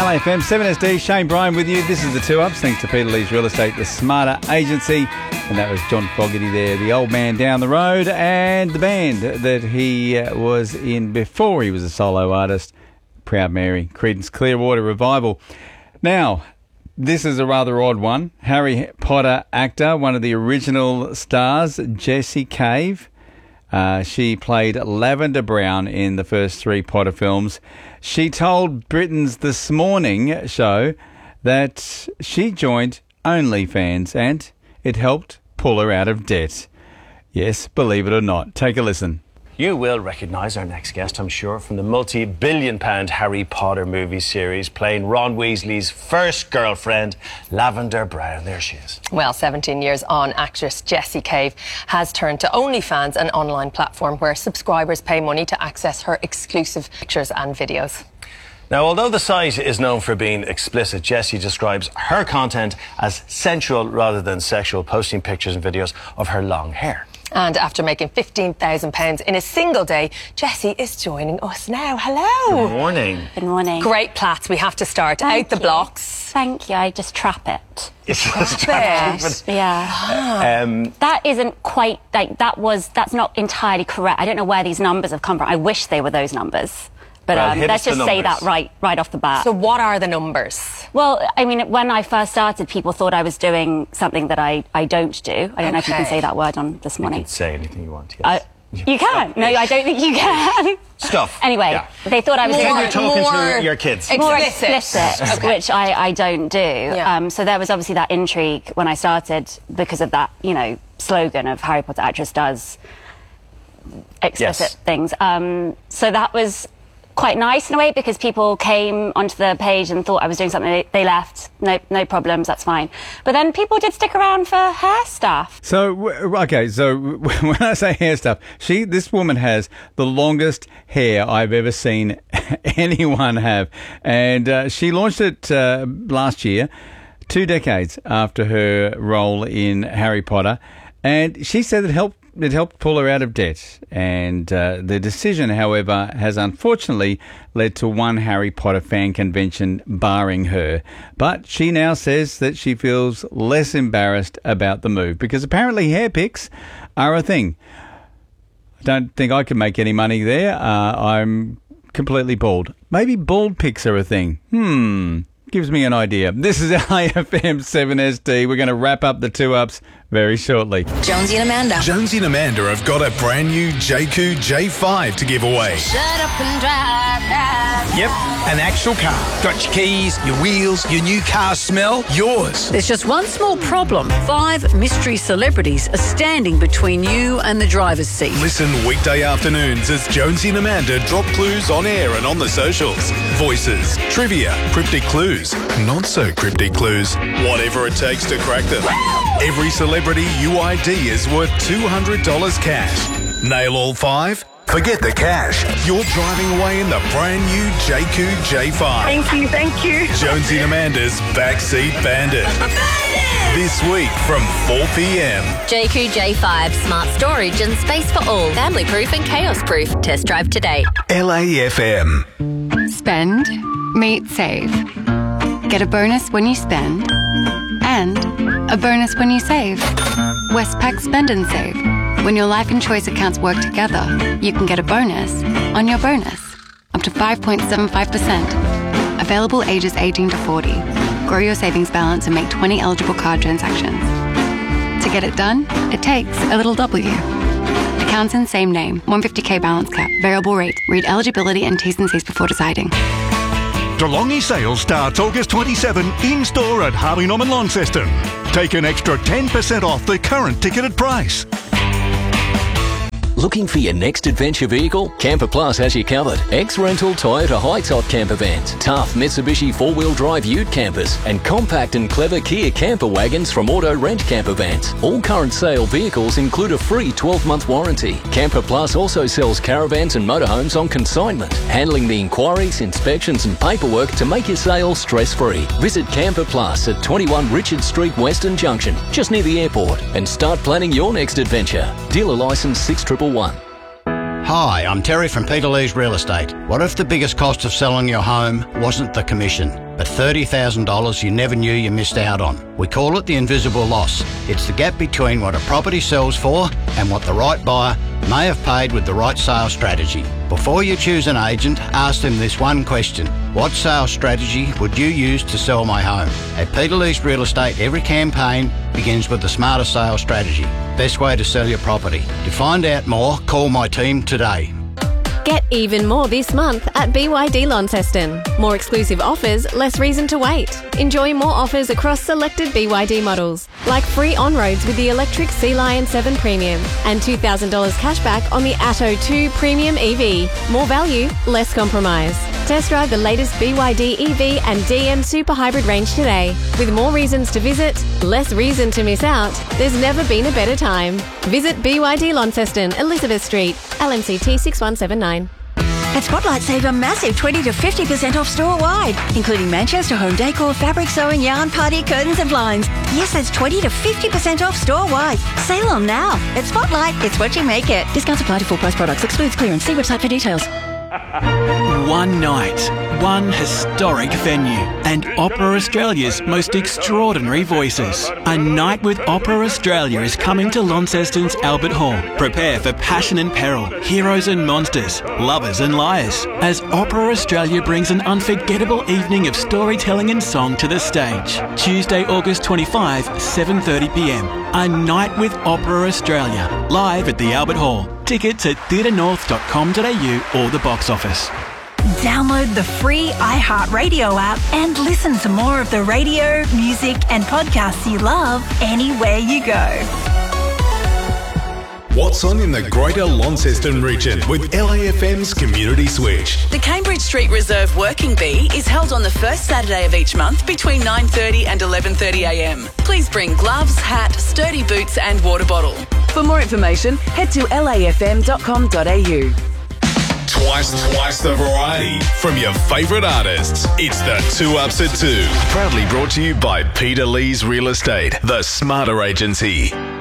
LAFM 7SD, Shane Bryan with you. This is the 2-Ups, thanks to Peter Lee's Real Estate, the Smarter Agency. And that was John Fogerty there, the old man down the road, and the band that he was in before he was a solo artist, Proud Mary, Creedence Clearwater Revival. Now, this is a rather odd one. Harry Potter actor, one of the original stars, Jessie Cave. She played Lavender Brown in the first 3 Potter films. She told Britain's This Morning show that she joined OnlyFans and it helped pull her out of debt. Yes, believe it or not. Take a listen. You will recognise our next guest, I'm sure, from the multi-billion-pound Harry Potter movie series, playing Ron Weasley's first girlfriend, Lavender Brown. There she is. Well, 17 years on, actress Jessie Cave has turned to OnlyFans, an online platform where subscribers pay money to access her exclusive pictures and videos. Now, although the site is known for being explicit, Jessie describes her content as sensual rather than sexual, posting pictures and videos of her long hair. And after making £15,000 in a single day, Jessie is joining us now. Hello. Good morning. Good morning. Great plats. We have to start Thank out the you. blocks. Thank you. I just trap it. It's just Yeah. That isn't quite like that's not entirely correct. I don't know where these numbers have come from. I wish they were those numbers. But Well, let's just say that right off the bat. So what are the numbers? Well, I mean, when I first started, people thought I was doing something that I don't do. I don't know if you can say that word on This Morning. You can say anything you want, yes. You can. No, I don't think you can. Stuff. Anyway, Yeah. they thought I was doing You're talking to your kids. more Explicit. explicit, which I don't do. Yeah. So there was obviously that intrigue when I started because of that, slogan of Harry Potter actress does explicit things. So that was quite nice in a way because people came onto the page and thought I was doing something. They left. No problems. That's fine. But then people did stick around for hair stuff. So, okay, so when I say hair stuff, this woman has the longest hair I've ever seen anyone have. And she launched it last year, 2 decades after her role in Harry Potter. And she said it helped pull her out of debt. And the decision, however, has unfortunately led to one Harry Potter fan convention barring her. But she now says that she feels less embarrassed about the move because apparently hair pics are a thing. I don't think I can make any money there. I'm completely bald. Maybe bald pics are a thing. Gives me an idea. This is LAFM 7SD. We're going to wrap up the 2-Ups very shortly. Jonesy and Amanda. Jonesy and Amanda have got a brand new JQ J5 to give away. Shut up and drive. Yep, an actual car. Got your keys, your wheels, your new car smell, yours. There's just one small problem. 5 mystery celebrities are standing between you and the driver's seat. Listen weekday afternoons as Jonesy and Amanda drop clues on air and on the socials. Voices, trivia, cryptic clues, not so cryptic clues, whatever it takes to crack them. Every celebrity UID is worth $200 cash. Nail all 5? Forget the cash. You're driving away in the brand new JQ J5. Thank you. Jonesy and Amanda's Backseat Bandit. This week from 4 p.m. JQ J5, smart storage and space for all. Family proof and chaos proof. Test drive today. LAFM. Spend, meet, save. Get a bonus when you spend and a bonus when you save. Westpac Spend and Save. When your life and choice accounts work together, you can get a bonus on your bonus. Up to 5.75%. Available ages 18 to 40. Grow your savings balance and make 20 eligible card transactions. To get it done, it takes a little W. Accounts in same name. 150k balance cap. Variable rate. Read eligibility and T's and C's before deciding. DeLonghi sale starts August 27 in-store at Harvey Norman Launceston. Take an extra 10% off the current ticketed price. Looking for your next adventure vehicle? Camper Plus has you covered. Ex-rental Toyota high-top camper vans, tough Mitsubishi 4-wheel drive ute campers, and compact and clever Kia camper wagons from Auto Rent Camper Vans. All current sale vehicles include a free 12-month warranty. Camper Plus also sells caravans and motorhomes on consignment, handling the inquiries, inspections and paperwork to make your sale stress-free. Visit Camper Plus at 21 Richard Street, Western Junction, just near the airport, and start planning your next adventure. Dealer licence 6111. Hi, I'm Terry from Peter Lee's Real Estate. What if the biggest cost of selling your home wasn't the commission? but $30,000 you never knew you missed out on. We call it the invisible loss. It's the gap between what a property sells for and what the right buyer may have paid with the right sales strategy. Before you choose an agent, ask them this one question. What sales strategy would you use to sell my home? At Peter Lee's Real Estate, every campaign begins with the smarter sales strategy. Best way to sell your property. To find out more, call my team today. Get even more this month at BYD Launceston. More exclusive offers, less reason to wait. Enjoy more offers across selected BYD models, like free on-roads with the electric Sea Lion 7 Premium and $2,000 cashback on the Atto 2 Premium EV. More value, less compromise. Test drive the latest BYD EV and DM Super Hybrid range today. With more reasons to visit, less reason to miss out, there's never been a better time. Visit BYD Launceston, Elizabeth Street, LMCT 6179. At Spotlight, save a massive 20 to 50% off store-wide, including Manchester home decor, fabric sewing, yarn, party curtains and blinds. Yes, that's 20 to 50% off store-wide. Sale on now. At Spotlight, it's what you make it. Discounts apply to full price products. Excludes clearance. See website for details. One night, one historic venue, and Opera Australia's most extraordinary voices. A Night with Opera Australia is coming to Launceston's Albert Hall. Prepare for passion and peril, heroes and monsters, lovers and liars, as Opera Australia brings an unforgettable evening of storytelling and song to the stage. Tuesday, August 25, 7:30pm. A Night with Opera Australia, live at the Albert Hall. Tickets at theatrenorth.com.au or the box office. Download the free iHeartRadio app and listen to more of the radio, music and podcasts you love anywhere you go. What's on in the Greater Launceston region with LAFM's Community Switch. The Cambridge Street Reserve Working Bee is held on the first Saturday of each month between 9:30 and 11:30am. Please bring gloves, hat, sturdy boots and water bottle. For more information, head to lafm.com.au. Twice the variety from your favourite artists. It's the 2 Ups at 2. Proudly brought to you by Peter Lee's Real Estate, the smarter agency.